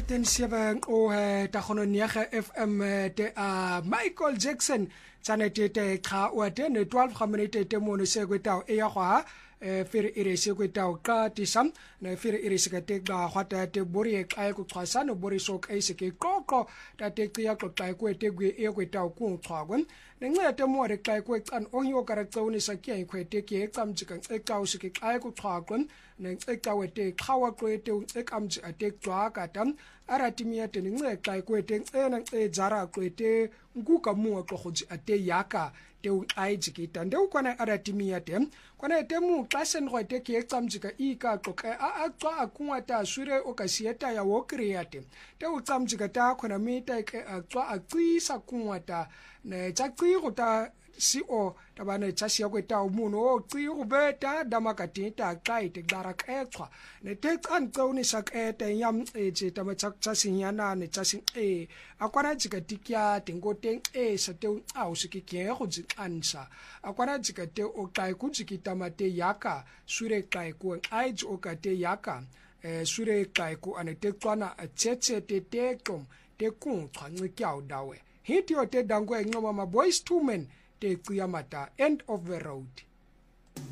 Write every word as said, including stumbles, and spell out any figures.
ten seven o ta gono niaga F M te a Michael Jackson tsane te te kha o te ne twelve ga minute te mo ne se kwetao e ya gwa e fere ire se kwetao ka tisam ne fere ire se ka te ga gwata te bori e ka ku tsasa no bori so ka ise ke koko ta te tsia ko ta ku te gwe e kwetao ku tsagwen ne ngwe te mo re ka ku tsan o yo ka ra tsone sa ke e kwete ke tsamjika e ka o se ke ka ku tsagwen ne e ka wete khawa ko te e kamji ate twa ka tam aratimia te ngwe ka ku te ena e jara ku te nguka mu ko goji ate yaka te u ai jikita nde u kwana aratimia te kwana te mu klasen go te ke tsamjika I ka qoka a a tswa akungwa ta swire o ka sieta ya wo create te u tsamjika ta khona mita ke a tswa a tsisa kungwa ta ne tsa tsi go ta si o tabane tshasi ya kweta umuntu o tsi go beta damakati ta kai te dara ketswa ne te tsantsauni sakete yam etse tama tsasinyana ne tsasi e akwana tsika tikya tengote e sa te a o sikike go tsansa akwana tsika te o kai ku tsikita mate yaka sure kai ku ai o ka te yaka e sure kai ku ane te tswana tsetse te te kom te ku tshwanci kyao dawe hiti o te dangwe ngoma ma boys two men te kuyamata end of the road.